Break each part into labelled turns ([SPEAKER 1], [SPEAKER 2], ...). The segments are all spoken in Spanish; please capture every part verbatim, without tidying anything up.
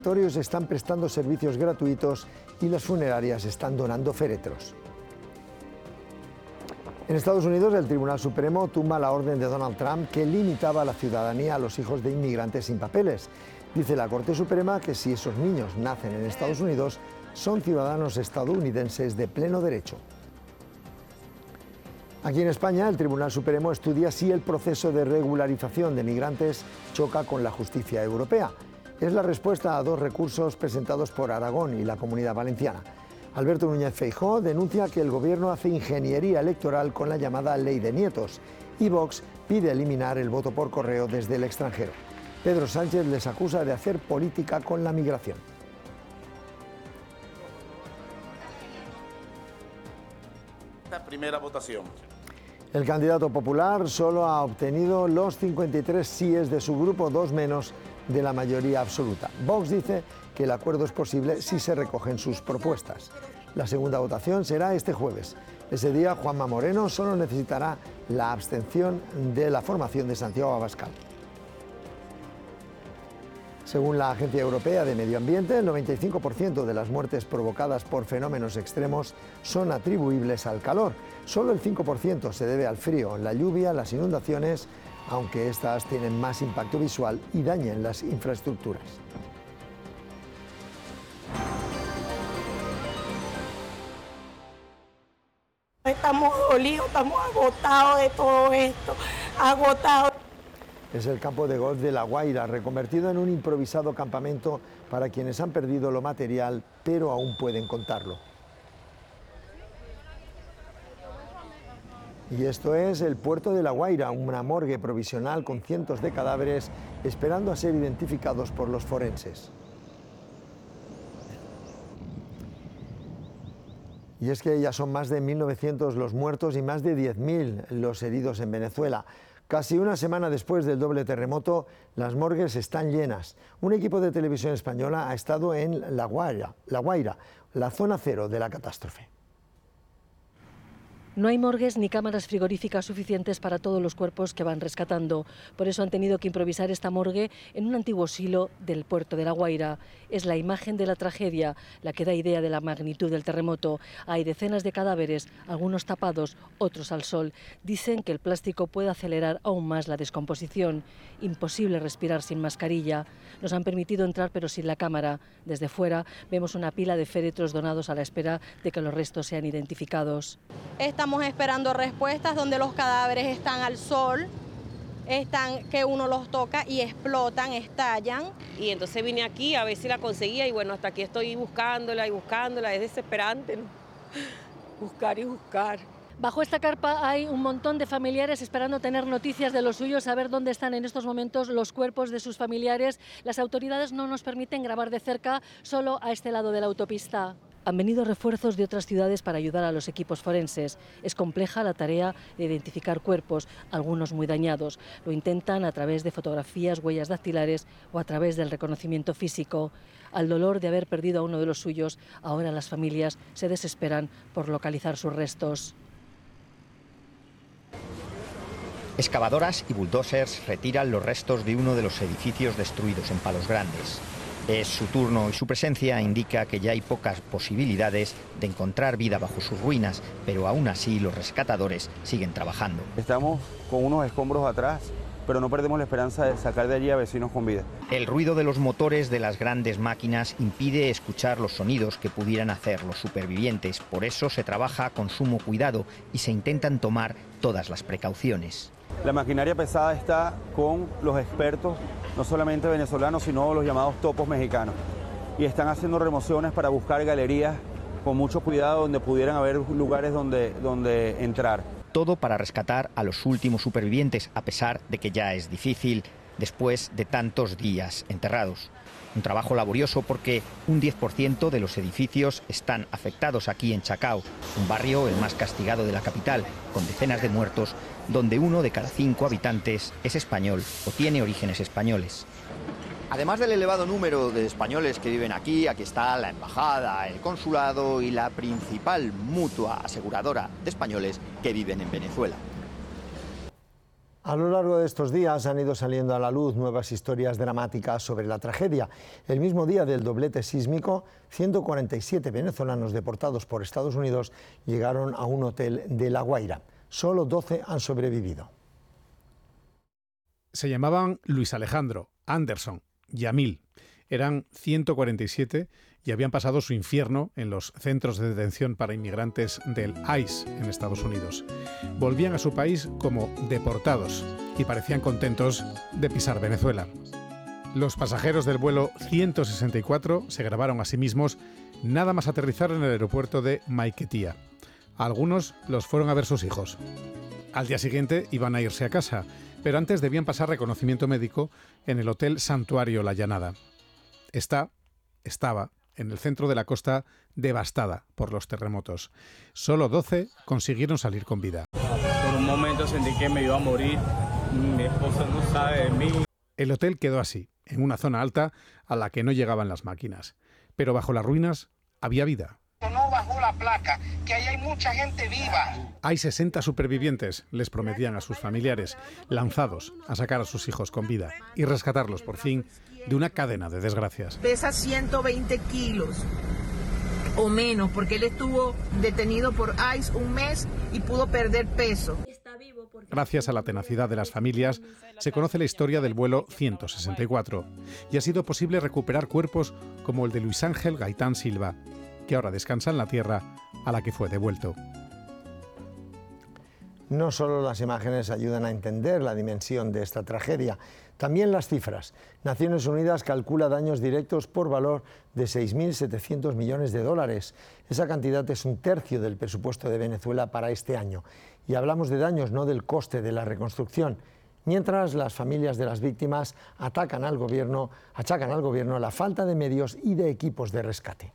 [SPEAKER 1] Los están prestando servicios gratuitos y las funerarias están donando féretros. En Estados Unidos, el Tribunal Supremo tumba la orden de Donald Trump que limitaba la ciudadanía a los hijos de inmigrantes sin papeles. Dice la Corte Suprema que si esos niños nacen en Estados Unidos, son ciudadanos estadounidenses de pleno derecho. Aquí en España, el Tribunal Supremo estudia si el proceso de regularización de migrantes choca con la justicia europea. Es la respuesta a dos recursos presentados por Aragón y la Comunidad Valenciana. Alberto Núñez Feijóo denuncia que el Gobierno hace ingeniería electoral con la llamada Ley de Nietos y Vox pide eliminar el voto por correo desde el extranjero. Pedro Sánchez les acusa de hacer política con la migración.
[SPEAKER 2] La primera votación.
[SPEAKER 1] El candidato popular solo ha obtenido los cincuenta y tres síes de su grupo, dos menos de la mayoría absoluta. Vox dice que el acuerdo es posible si se recogen sus propuestas. La segunda votación será este jueves. Ese día, Juanma Moreno solo necesitará la abstención de la formación de Santiago Abascal. Según la Agencia Europea de Medio Ambiente, el noventa y cinco por ciento de las muertes provocadas por fenómenos extremos son atribuibles al calor. Solo el cinco por ciento se debe al frío, la lluvia, las inundaciones, aunque estas tienen más impacto visual y dañan las infraestructuras.
[SPEAKER 3] Estamos dolidos, estamos agotados de todo esto, agotados.
[SPEAKER 1] Es el campo de golf de La Guaira, reconvertido en un improvisado campamento para quienes han perdido lo material, pero aún pueden contarlo. Y esto es el puerto de La Guaira, una morgue provisional con cientos de cadáveres esperando a ser identificados por los forenses. Y es que ya son más de mil novecientos los muertos y más de diez mil los heridos en Venezuela. Casi una semana después del doble terremoto, las morgues están llenas. Un equipo de televisión española ha estado en La Guaira, La Guaira, la zona cero de la catástrofe.
[SPEAKER 4] No hay morgues ni cámaras frigoríficas suficientes para todos los cuerpos que van rescatando. Por eso han tenido que improvisar esta morgue en un antiguo silo del puerto de La Guaira. Es la imagen de la tragedia la que da idea de la magnitud del terremoto. Hay decenas de cadáveres, algunos tapados, otros al sol. Dicen que el plástico puede acelerar aún más la descomposición. Imposible respirar sin mascarilla. Nos han permitido entrar pero sin la cámara. Desde fuera vemos una pila de féretros donados a la espera de que los restos sean identificados.
[SPEAKER 5] Estamos esperando respuestas donde los cadáveres están al sol, están que uno los toca y explotan, estallan.
[SPEAKER 6] Y entonces vine aquí a ver si la conseguía y bueno, hasta aquí estoy buscándola y buscándola, es desesperante, ¿no? Buscar y buscar.
[SPEAKER 4] Bajo esta carpa hay un montón de familiares esperando tener noticias de los suyos, saber dónde están en estos momentos los cuerpos de sus familiares. Las autoridades no nos permiten grabar de cerca, solo a este lado de la autopista. Han venido refuerzos de otras ciudades para ayudar a los equipos forenses. Es compleja la tarea de identificar cuerpos, algunos muy dañados. Lo intentan a través de fotografías, huellas dactilares o a través del reconocimiento físico. Al dolor de haber perdido a uno de los suyos, ahora las familias se desesperan por localizar sus restos.
[SPEAKER 7] Excavadoras y bulldozers retiran los restos de uno de los edificios destruidos en Palos Grandes. Es su turno y su presencia indica que ya hay pocas posibilidades de encontrar vida bajo sus ruinas, pero aún así los rescatadores siguen trabajando.
[SPEAKER 8] Estamos con unos escombros atrás, pero no perdemos la esperanza de sacar de allí a vecinos con vida.
[SPEAKER 7] El ruido de los motores de las grandes máquinas impide escuchar los sonidos que pudieran hacer los supervivientes. Por eso se trabaja con sumo cuidado y se intentan tomar todas las precauciones.
[SPEAKER 8] La maquinaria pesada está con los expertos, no solamente venezolanos, sino los llamados topos mexicanos. Y están haciendo remociones para buscar galerías con mucho cuidado donde pudieran haber lugares donde, donde entrar.
[SPEAKER 7] Todo para rescatar a los últimos supervivientes, a pesar de que ya es difícil después de tantos días enterrados. Un trabajo laborioso porque un diez por ciento de los edificios están afectados aquí en Chacao, un barrio el más castigado de la capital, con decenas de muertos, donde uno de cada cinco habitantes es español o tiene orígenes españoles.
[SPEAKER 9] Además del elevado número de españoles que viven aquí, aquí está la embajada, el consulado y la principal mutua aseguradora de españoles que viven en Venezuela.
[SPEAKER 1] A lo largo de estos días han ido saliendo a la luz nuevas historias dramáticas sobre la tragedia. El mismo día del doblete sísmico, ciento cuarenta y siete venezolanos deportados por Estados Unidos llegaron a un hotel de La Guaira. Solo doce han sobrevivido.
[SPEAKER 10] Se llamaban Luis Alejandro, Anderson, Yamil. Eran ciento cuarenta y siete y habían pasado su infierno en los centros de detención para inmigrantes del I C E en Estados Unidos. Volvían a su país como deportados y parecían contentos de pisar Venezuela. Los pasajeros del vuelo ciento sesenta y cuatro se grabaron a sí mismos nada más aterrizar en el aeropuerto de Maiquetía. Algunos los fueron a ver sus hijos. Al día siguiente iban a irse a casa, pero antes debían pasar reconocimiento médico en el Hotel Santuario La Llanada. Está, estaba en el centro de la costa devastada por los terremotos. Solo doce consiguieron salir con vida.
[SPEAKER 11] Por un momento sentí que me iba a morir. Mi esposa no sabe de mí.
[SPEAKER 10] El hotel quedó así, en una zona alta a la que no llegaban las máquinas. Pero bajo las ruinas había vida.
[SPEAKER 12] No bajó la placa, que ahí hay mucha gente viva.
[SPEAKER 10] Hay sesenta supervivientes, les prometían a sus familiares, lanzados a sacar a sus hijos con vida y rescatarlos por fin de una cadena de desgracias.
[SPEAKER 13] Pesa ciento veinte kilos o menos, porque él estuvo detenido por I C E un mes y pudo perder peso.
[SPEAKER 10] Gracias a la tenacidad de las familias, se conoce la historia del vuelo ciento sesenta y cuatro y ha sido posible recuperar cuerpos como el de Luis Ángel Gaitán Silva, que ahora descansa en la tierra a la que fue devuelto.
[SPEAKER 1] No solo las imágenes ayudan a entender la dimensión de esta tragedia, también las cifras. Naciones Unidas calcula daños directos por valor de seis mil setecientos millones de dólares. Esa cantidad es un tercio del presupuesto de Venezuela para este año. Y hablamos de daños, no del coste de la reconstrucción. Mientras las familias de las víctimas atacan al gobierno, achacan al gobierno la falta de medios y de equipos de rescate.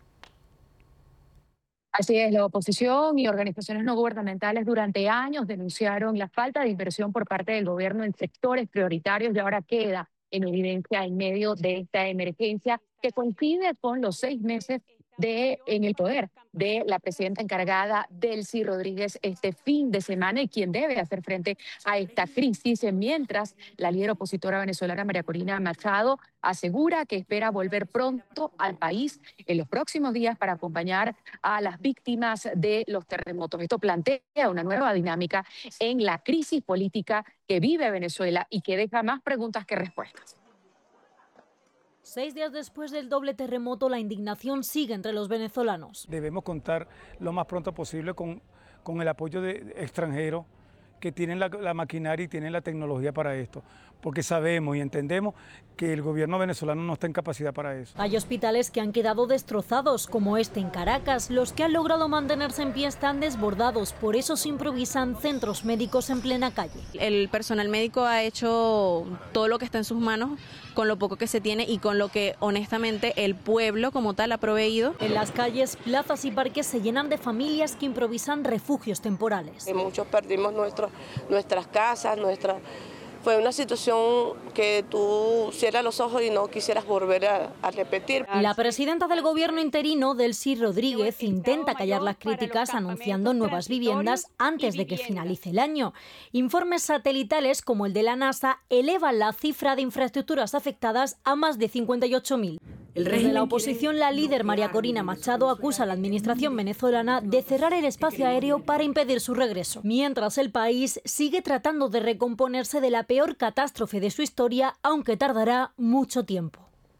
[SPEAKER 14] Así es, la oposición y organizaciones no gubernamentales durante años denunciaron la falta de inversión por parte del gobierno en sectores prioritarios y ahora queda en evidencia en medio de esta emergencia que coincide con los seis meses de, en el poder de la presidenta encargada, Delcy Rodríguez, este fin de semana y quien debe hacer frente a esta crisis, mientras la líder opositora venezolana María Corina Machado asegura que espera volver pronto al país en los próximos días para acompañar a las víctimas de los terremotos. Esto plantea una nueva dinámica en la crisis política que vive Venezuela y que deja más preguntas que respuestas.
[SPEAKER 15] Seis días después del doble terremoto, la indignación sigue entre los venezolanos.
[SPEAKER 16] Debemos contar lo más pronto posible con, con el apoyo de extranjeros que tienen la, la maquinaria y tienen la tecnología para esto, porque sabemos y entendemos que el gobierno venezolano no está en capacidad para eso.
[SPEAKER 15] Hay hospitales que han quedado destrozados, como este en Caracas. Los que han logrado mantenerse en pie están desbordados, por eso se improvisan centros médicos en plena calle.
[SPEAKER 5] El personal médico ha hecho todo lo que está en sus manos, con lo poco que se tiene y con lo que honestamente el pueblo como tal ha proveído.
[SPEAKER 15] En las calles, plazas y parques se llenan de familias que improvisan refugios temporales.
[SPEAKER 17] Y muchos perdimos nuestro, nuestras casas, nuestra... Fue una situación que tú cierras los ojos y no quisieras volver a, a repetir.
[SPEAKER 15] La presidenta del gobierno interino, Delcy Rodríguez, intenta callar las críticas anunciando nuevas viviendas antes de que finalice el año. Informes satelitales como el de la NASA elevan la cifra de infraestructuras afectadas a más de cincuenta y ocho mil. Desde la oposición, la líder María Corina Machado acusa a la administración venezolana de cerrar el espacio aéreo para impedir su regreso, mientras el país sigue tratando de recomponerse de la peor catástrofe de su historia, aunque tardará mucho tiempo.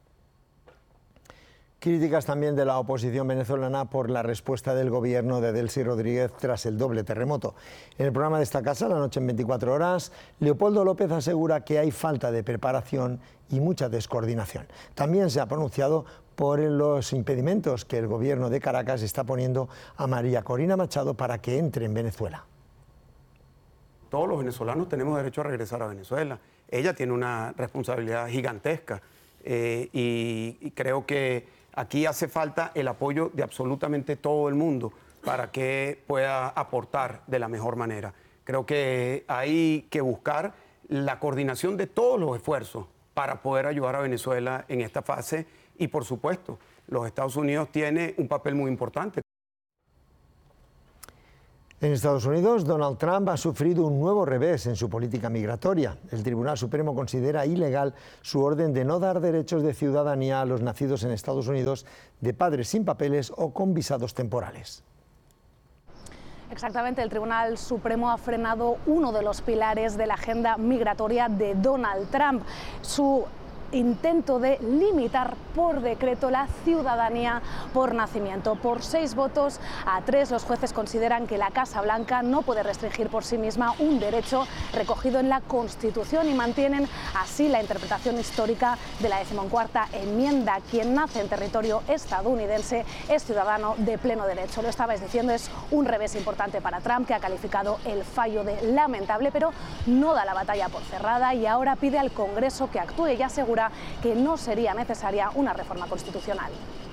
[SPEAKER 1] Críticas también de la oposición venezolana por la respuesta del gobierno de Delcy Rodríguez tras el doble terremoto. En el programa de esta casa, La Noche en veinticuatro horas, Leopoldo López asegura que hay falta de preparación y mucha descoordinación. También se ha pronunciado por los impedimentos que el gobierno de Caracas está poniendo a María Corina Machado para que entre en Venezuela.
[SPEAKER 18] Todos los venezolanos tenemos derecho a regresar a Venezuela. Ella tiene una responsabilidad gigantesca eh, y, y creo que aquí hace falta el apoyo de absolutamente todo el mundo para que pueda aportar de la mejor manera. Creo que hay que buscar la coordinación de todos los esfuerzos para poder ayudar a Venezuela en esta fase y, por supuesto, los Estados Unidos tienen un papel muy importante.
[SPEAKER 1] En Estados Unidos, Donald Trump ha sufrido un nuevo revés en su política migratoria. El Tribunal Supremo considera ilegal su orden de no dar derechos de ciudadanía a los nacidos en Estados Unidos de padres sin papeles o con visados temporales.
[SPEAKER 19] Exactamente, el Tribunal Supremo ha frenado uno de los pilares de la agenda migratoria de Donald Trump, su intento de limitar por decreto la ciudadanía por nacimiento. Por seis votos a tres, los jueces consideran que la Casa Blanca no puede restringir por sí misma un derecho recogido en la Constitución y mantienen así la interpretación histórica de la decimocuarta enmienda. Quien nace en territorio estadounidense es ciudadano de pleno derecho. Lo estabais diciendo, es un revés importante para Trump, que ha calificado el fallo de lamentable, pero no da la batalla por cerrada y ahora pide al Congreso que actúe y asegura que no sería necesaria una reforma constitucional.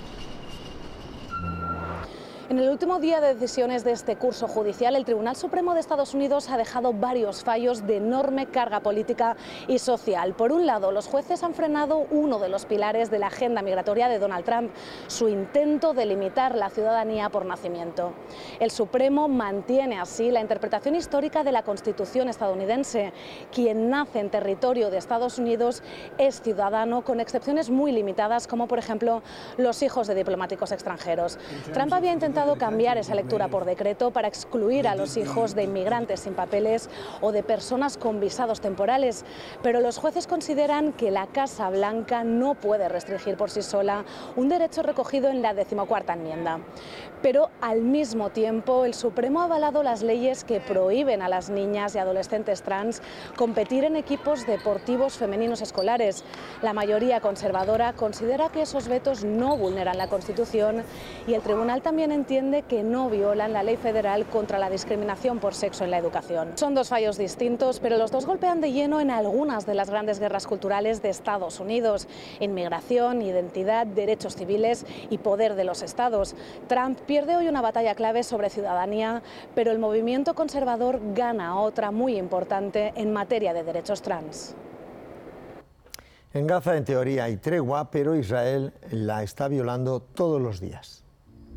[SPEAKER 19] En el último día de decisiones de este curso judicial, el Tribunal Supremo de Estados Unidos ha dejado varios fallos de enorme carga política y social. Por un lado, los jueces han frenado uno de los pilares de la agenda migratoria de Donald Trump, su intento de limitar la ciudadanía por nacimiento. El Supremo mantiene así la interpretación histórica de la Constitución estadounidense. Quien nace en territorio de Estados Unidos es ciudadano, con excepciones muy limitadas, como por ejemplo los hijos de diplomáticos extranjeros. Trump había intentado cambiar esa lectura por decreto para excluir a los hijos de inmigrantes sin papeles o de personas con visados temporales, pero los jueces consideran que la Casa Blanca no puede restringir por sí sola un derecho recogido en la decimocuarta enmienda. Pero al mismo tiempo, el Supremo ha avalado las leyes que prohíben a las niñas y adolescentes trans competir en equipos deportivos femeninos escolares. La mayoría conservadora considera que esos vetos no vulneran la Constitución y el tribunal también entiende que no violan la ley federal contra la discriminación por sexo en la educación. Son dos fallos distintos, pero los dos golpean de lleno en algunas de las grandes guerras culturales de Estados Unidos: inmigración, identidad, derechos civiles y poder de los estados. Trump pierde hoy una batalla clave sobre ciudadanía, pero el movimiento conservador gana otra muy importante en materia de derechos trans.
[SPEAKER 1] En Gaza, en teoría, hay tregua, pero Israel la está violando todos los días.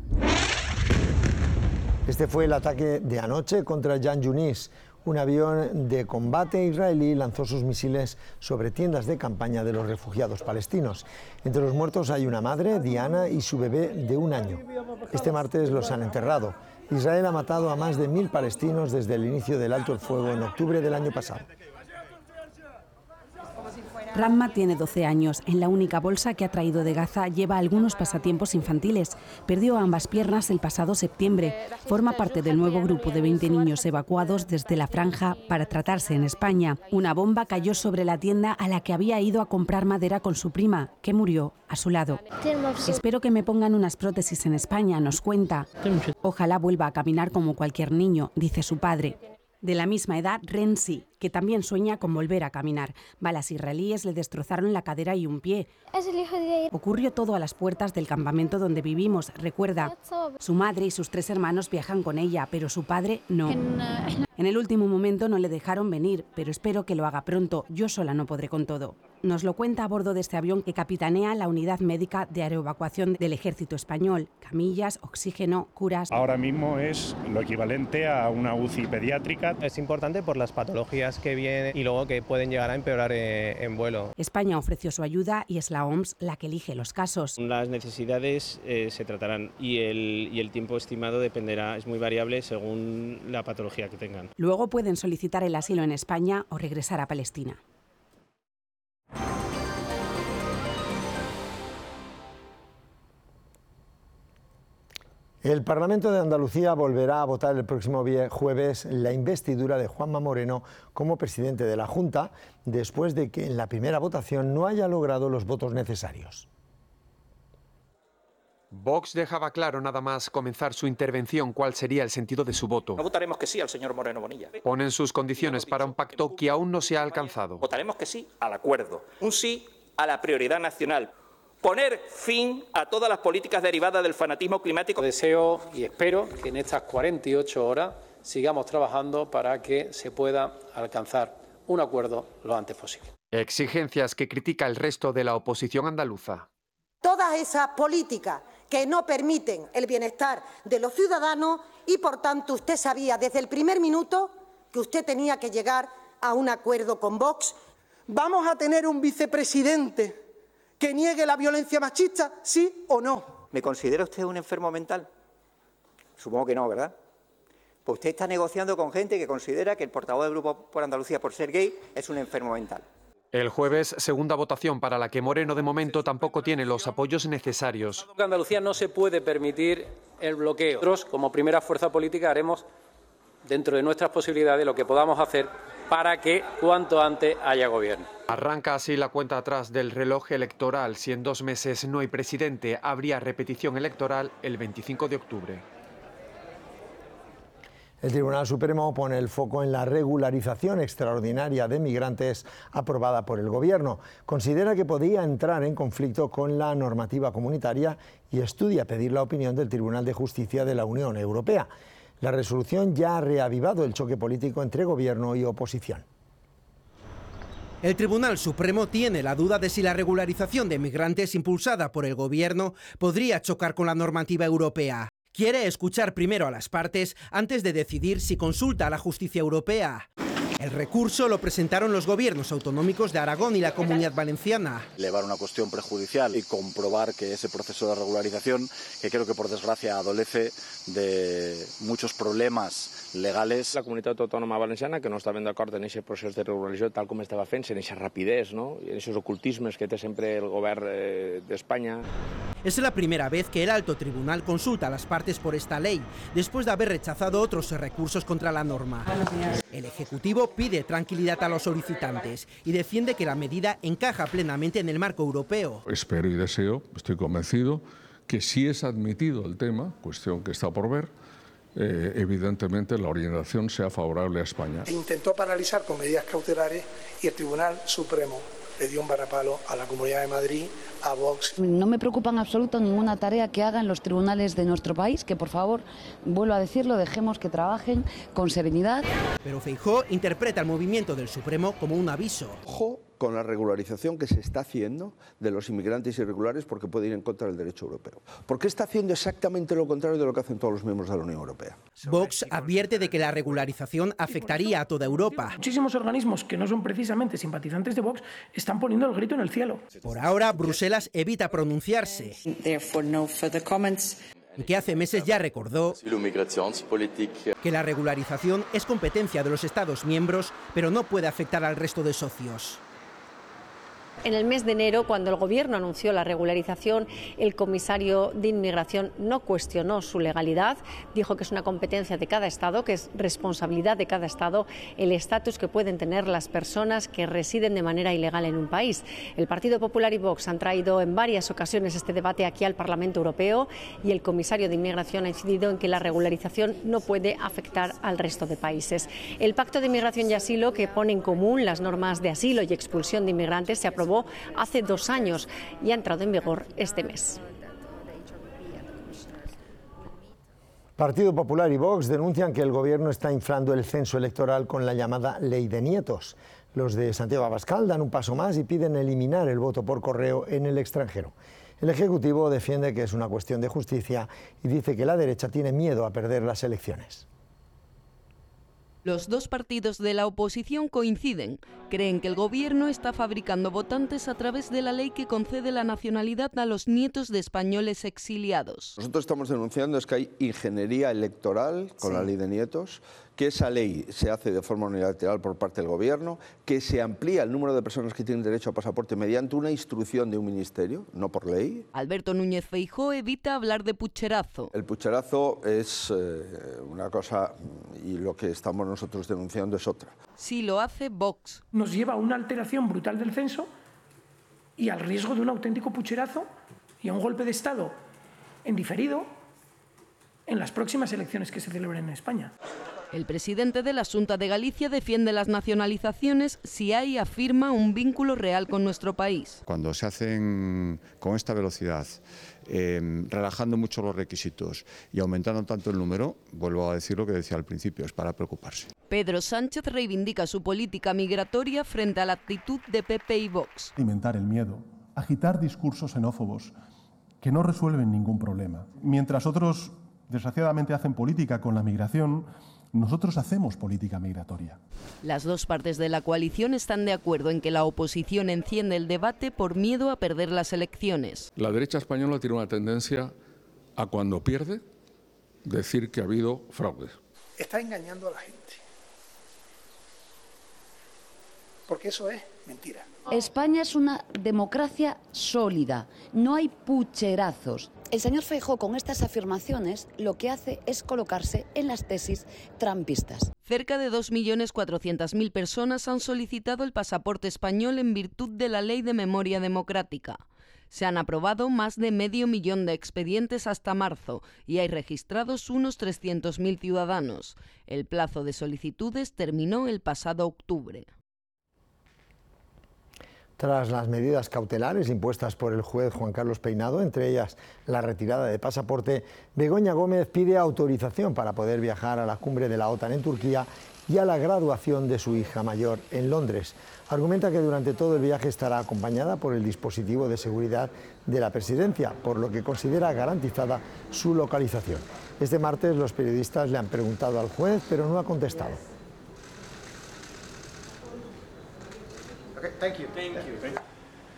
[SPEAKER 1] Este fue el ataque de anoche contra Jan Yunis. Un avión de combate israelí lanzó sus misiles sobre tiendas de campaña de los refugiados palestinos. Entre los muertos hay una madre, Diana, y su bebé de un año. Este martes los han enterrado. Israel ha matado a más de mil palestinos desde el inicio del alto el fuego en octubre del año pasado.
[SPEAKER 20] Ramma tiene doce años. En la única bolsa que ha traído de Gaza lleva algunos pasatiempos infantiles. Perdió ambas piernas el pasado septiembre. Forma parte del nuevo grupo de veinte niños evacuados desde la franja para tratarse en España. Una bomba cayó sobre la tienda a la que había ido a comprar madera con su prima, que murió a su lado. Espero que me pongan unas prótesis en España, nos cuenta. Ojalá vuelva a caminar como cualquier niño, dice su padre. De la misma edad, Renzi, que también sueña con volver a caminar. Balas israelíes le destrozaron la cadera y un pie. Ocurrió todo a las puertas del campamento donde vivimos, recuerda. Su madre y sus tres hermanos viajan con ella, pero su padre no. En el último momento no le dejaron venir, pero espero que lo haga pronto. Yo sola no podré con todo. Nos lo cuenta a bordo de este avión que capitanea la unidad médica de aeroevacuación del ejército español. Camillas, oxígeno, curas.
[SPEAKER 21] Ahora mismo es lo equivalente a una U C I pediátrica.
[SPEAKER 22] Es importante por las patologías que vienen y luego que pueden llegar a empeorar eh, en vuelo.
[SPEAKER 20] España ofreció su ayuda y es la O M S la que elige los casos.
[SPEAKER 23] Las necesidades eh, se tratarán y el, y el tiempo estimado dependerá, es muy variable según la patología que tengan.
[SPEAKER 20] Luego pueden solicitar el asilo en España o regresar a Palestina.
[SPEAKER 1] El Parlamento de Andalucía volverá a votar el próximo jueves la investidura de Juanma Moreno como presidente de la Junta, después de que en la primera votación no haya logrado los votos necesarios.
[SPEAKER 24] Vox dejaba claro nada más comenzar su intervención cuál sería el sentido de su voto.
[SPEAKER 25] No votaremos que sí al señor Moreno Bonilla.
[SPEAKER 24] Ponen sus condiciones para un pacto que aún no se ha alcanzado.
[SPEAKER 25] Votaremos que sí al acuerdo, un sí a la prioridad nacional. Poner fin a todas las políticas derivadas del fanatismo climático.
[SPEAKER 26] Deseo y espero que en estas cuarenta y ocho horas sigamos trabajando para que se pueda alcanzar un acuerdo lo antes posible.
[SPEAKER 24] Exigencias que critica el resto de la oposición andaluza.
[SPEAKER 27] Todas esas políticas
[SPEAKER 2] que no permiten el bienestar de los ciudadanos y, por tanto, usted sabía desde el primer minuto que usted tenía que llegar a un acuerdo con Vox.
[SPEAKER 12] ¿Vamos a tener un vicepresidente que niegue la violencia machista, sí o no?
[SPEAKER 9] ¿Me considera usted un enfermo mental? Supongo que no, ¿verdad? Pues usted está negociando con gente que considera que el portavoz del Grupo por Andalucía por ser gay es un enfermo mental.
[SPEAKER 24] El jueves, segunda votación para la que Moreno de momento tampoco tiene los apoyos necesarios.
[SPEAKER 26] En Andalucía no se puede permitir el bloqueo. Nosotros, como primera fuerza política, haremos dentro de nuestras posibilidades lo que podamos hacer para que cuanto antes haya gobierno.
[SPEAKER 24] Arranca así la cuenta atrás del reloj electoral. Si en dos meses no hay presidente, habría repetición electoral el veinticinco de octubre.
[SPEAKER 1] El Tribunal Supremo pone el foco en la regularización extraordinaria de migrantes aprobada por el Gobierno. Considera que podía entrar en conflicto con la normativa comunitaria y estudia pedir la opinión del Tribunal de Justicia de la Unión Europea. La resolución ya ha reavivado el choque político entre Gobierno y oposición.
[SPEAKER 3] El Tribunal Supremo tiene la duda de si la regularización de migrantes impulsada por el Gobierno podría chocar con la normativa europea. Quiere escuchar primero a las partes antes de decidir si consulta a la justicia europea. El recurso lo presentaron los gobiernos autonómicos de Aragón y la Comunidad Valenciana.
[SPEAKER 4] Elevar una cuestión prejudicial y comprobar que ese proceso de regularización, que creo que por desgracia adolece de muchos problemas legales.
[SPEAKER 23] La Comunitat Autònoma Valenciana, que no estaven d'acord en aquest procés de regularització tal com estava fent, en aquesta rapidesa, no? en aquests ocultismes que té sempre el govern eh, d'Espanya.
[SPEAKER 3] Es la primera vez que el alto tribunal consulta a las partes por esta ley, después de haber rechazado otros recursos contra la norma. El Ejecutivo pide tranquilidad a los solicitantes y defiende que la medida encaja plenamente en el marco europeo.
[SPEAKER 6] Espero y deseo, estoy convencido, que si es admitido el tema, cuestión que está por ver, eh, evidentemente la orientación sea favorable a España.
[SPEAKER 12] Intentó paralizar con medidas cautelares y el Tribunal Supremo le dio un varapalo a la Comunidad de Madrid, a Vox.
[SPEAKER 7] No me preocupa en absoluto ninguna tarea que hagan los tribunales de nuestro país, que por favor, vuelvo a decirlo, dejemos que trabajen con serenidad.
[SPEAKER 3] Pero Feijóo interpreta el movimiento del Supremo como un aviso.
[SPEAKER 8] Ojo con la regularización que se está haciendo de los inmigrantes irregulares porque puede ir en contra del derecho europeo. Porque está haciendo exactamente lo contrario de lo que hacen todos los miembros de la Unión Europea.
[SPEAKER 3] Vox advierte de que la regularización afectaría a toda Europa.
[SPEAKER 27] Muchísimos organismos que no son precisamente simpatizantes de Vox están poniendo el grito en el cielo.
[SPEAKER 3] Por ahora, Bruselas evita pronunciarse. Que hace meses ya recordó que la regularización es competencia de los Estados miembros, pero no puede afectar al resto de socios.
[SPEAKER 28] En el mes de enero, cuando el Gobierno anunció la regularización, el comisario de Inmigración no cuestionó su legalidad, dijo que es una competencia de cada Estado, que es responsabilidad de cada Estado el estatus que pueden tener las personas que residen de manera ilegal en un país. El Partido Popular y Vox han traído en varias ocasiones este debate aquí al Parlamento Europeo y el comisario de Inmigración ha incidido en que la regularización no puede afectar al resto de países. El Pacto de Inmigración y Asilo, que pone en común las normas de asilo y expulsión de inmigrantes, se aprobó hace dos años y ha entrado en vigor este mes.
[SPEAKER 1] Partido Popular y Vox denuncian que el Gobierno está inflando el censo electoral con la llamada Ley de Nietos. Los de Santiago Abascal dan un paso más y piden eliminar el voto por correo en el extranjero. El Ejecutivo defiende que es una cuestión de justicia y dice que la derecha tiene miedo a perder las elecciones.
[SPEAKER 29] Los dos partidos de la oposición coinciden. Creen que el Gobierno está fabricando votantes a través de la ley que concede la nacionalidad a los nietos de españoles exiliados.
[SPEAKER 8] Nosotros estamos denunciando es que hay ingeniería electoral con sí. la ley de nietos, que esa ley se hace de forma unilateral por parte del Gobierno, que se amplía el número de personas que tienen derecho a pasaporte mediante una instrucción de un ministerio, no por ley.
[SPEAKER 29] Alberto Núñez Feijóo evita hablar de pucherazo.
[SPEAKER 8] El pucherazo es eh, una cosa y lo que estamos nosotros denunciando es otra.
[SPEAKER 29] Si lo hace Vox.
[SPEAKER 27] Nos lleva a una alteración brutal del censo y al riesgo de un auténtico pucherazo y a un golpe de Estado en diferido en las próximas elecciones que se celebren en España.
[SPEAKER 29] El presidente de la Xunta de Galicia defiende las nacionalizaciones si hay, afirma, un vínculo real con nuestro país.
[SPEAKER 30] Cuando se hacen con esta velocidad, eh, relajando mucho los requisitos y aumentando tanto el número, vuelvo a decir lo que decía al principio, es para preocuparse.
[SPEAKER 29] Pedro Sánchez reivindica su política migratoria frente a la actitud de P P y Vox.
[SPEAKER 31] Alimentar el miedo, agitar discursos xenófobos,
[SPEAKER 5] que no resuelven ningún problema. Mientras otros, desgraciadamente, hacen política con la migración, nosotros hacemos política migratoria.
[SPEAKER 29] Las dos partes de la coalición están de acuerdo en que la oposición enciende el debate por miedo a perder las elecciones.
[SPEAKER 6] La derecha española tiene una tendencia a, cuando pierde, decir que ha habido fraude.
[SPEAKER 12] Está engañando a la gente. Porque eso es mentira.
[SPEAKER 7] España es una democracia sólida, no hay pucherazos. El señor Feijóo con estas afirmaciones lo que hace es colocarse en las tesis trampistas.
[SPEAKER 29] Cerca de dos millones cuatrocientas mil personas han solicitado el pasaporte español en virtud de la Ley de Memoria Democrática. Se han aprobado más de medio millón de expedientes hasta marzo y hay registrados unos trescientos mil ciudadanos. El plazo de solicitudes terminó el pasado octubre.
[SPEAKER 1] Tras las medidas cautelares impuestas por el juez Juan Carlos Peinado, entre ellas la retirada de pasaporte, Begoña Gómez pide autorización para poder viajar a la cumbre de la OTAN en Turquía y a la graduación de su hija mayor en Londres. Argumenta que durante todo el viaje estará acompañada por el dispositivo de seguridad de la presidencia, por lo que considera garantizada su localización. Este martes los periodistas le han preguntado al juez, pero no ha contestado.
[SPEAKER 10] Okay, thank you. Thank you. Thank you.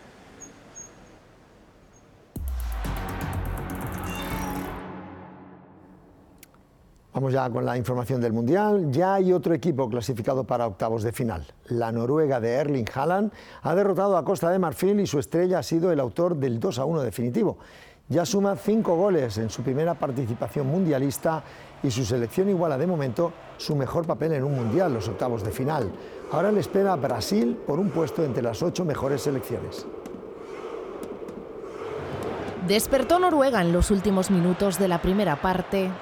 [SPEAKER 1] Vamos ya con la información del Mundial. Ya hay otro equipo clasificado para octavos de final. La Noruega de Erling Haaland ha derrotado a Costa de Marfil y su estrella ha sido el autor del dos a uno definitivo. Ya suma cinco goles en su primera participación mundialista y su selección iguala de momento su mejor papel en un Mundial, los octavos de final. Ahora le espera a Brasil por un puesto entre las ocho mejores selecciones.
[SPEAKER 11] Despertó Noruega en los últimos minutos de la primera parte.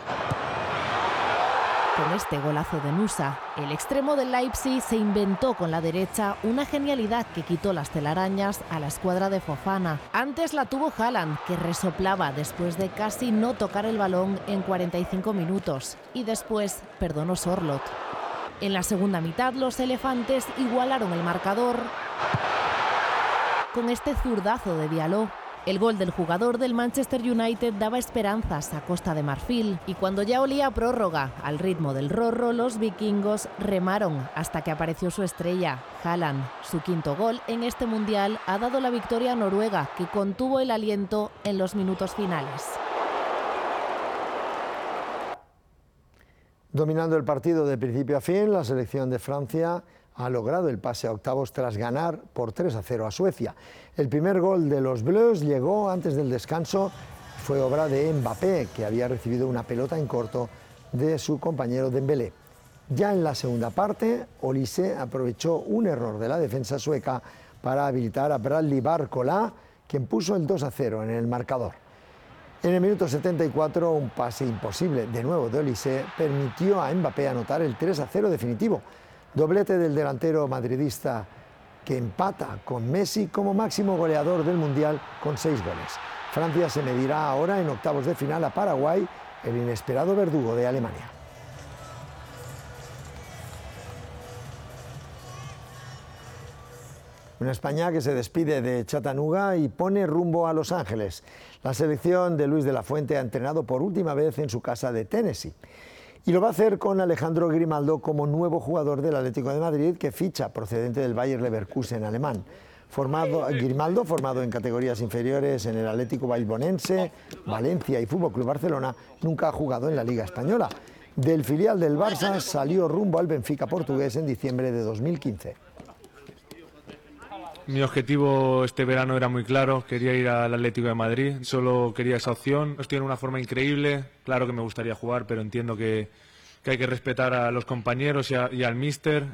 [SPEAKER 11] Con este golazo de Nusa, el extremo del Leipzig se inventó con la derecha una genialidad que quitó las telarañas a la escuadra de Fofana. Antes la tuvo Haaland, que resoplaba después de casi no tocar el balón en cuarenta y cinco minutos. Y después perdonó Sorloth. En la segunda mitad los elefantes igualaron el marcador con este zurdazo de Diallo. El gol del jugador del Manchester United daba esperanzas a Costa de Marfil y cuando ya olía a prórroga, al ritmo del rorro, los vikingos remaron hasta que apareció su estrella, Haaland. Su quinto gol en este Mundial ha dado la victoria a Noruega, que contuvo el aliento en los minutos finales.
[SPEAKER 1] Dominando el partido de principio a fin, la selección de Francia ha logrado el pase a octavos tras ganar por tres a cero a Suecia. El primer gol de los Bleus llegó antes del descanso, fue obra de Mbappé, que había recibido una pelota en corto de su compañero Dembélé. Ya en la segunda parte, Olise aprovechó un error de la defensa sueca para habilitar a Bradley Barcola, quien puso el dos a cero en el marcador. En el minuto setenta y cuatro, un pase imposible de nuevo de Olise permitió a Mbappé anotar el tres a cero definitivo. Doblete del delantero madridista que empata con Messi como máximo goleador del Mundial con seis goles. Francia se medirá ahora en octavos de final a Paraguay, el inesperado verdugo de Alemania. Una España que se despide de Chattanooga y pone rumbo a Los Ángeles. La selección de Luis de la Fuente ha entrenado por última vez en su casa de Tennessee. Y lo va a hacer con Alejandro Grimaldo como nuevo jugador del Atlético de Madrid, que ficha procedente del Bayer Leverkusen alemán. Formado, Grimaldo, formado en categorías inferiores en el Atlético Bilbaonense, Valencia y Fútbol Club Barcelona, nunca ha jugado en la Liga Española. Del filial del Barça salió rumbo al Benfica portugués en diciembre de dos mil quince.
[SPEAKER 13] Mi objetivo este verano era muy claro, quería ir al Atlético de Madrid, solo quería esa opción. Estoy en una forma increíble, claro que me gustaría jugar, pero entiendo que, que hay que respetar a los compañeros y, a, y al míster.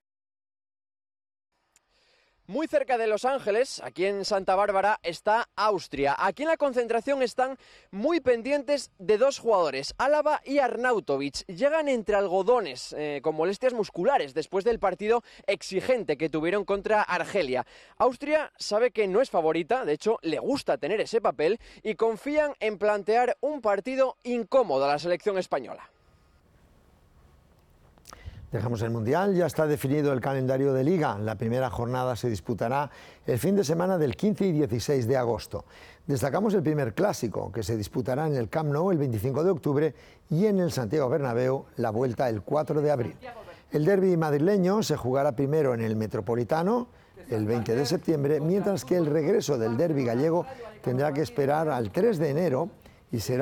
[SPEAKER 14] Muy cerca de Los Ángeles, aquí en Santa Bárbara, está Austria. Aquí en la concentración están muy pendientes de dos jugadores, Álava y Arnautovic. Llegan entre algodones, eh, con molestias musculares, después del partido exigente que tuvieron contra Argelia. Austria sabe que no es favorita, de hecho le gusta tener ese papel, y confían en plantear un partido incómodo a la selección española.
[SPEAKER 1] Dejamos el Mundial, ya está definido el calendario de Liga. La primera jornada se disputará el fin de semana del quince y dieciséis de agosto. Destacamos el primer clásico, que se disputará en el Camp Nou el veinticinco de octubre y en el Santiago Bernabéu la vuelta el cuatro de abril. El derbi madrileño se jugará primero en el Metropolitano el veinte de septiembre, mientras que el regreso del derbi gallego tendrá que esperar al tres de enero y será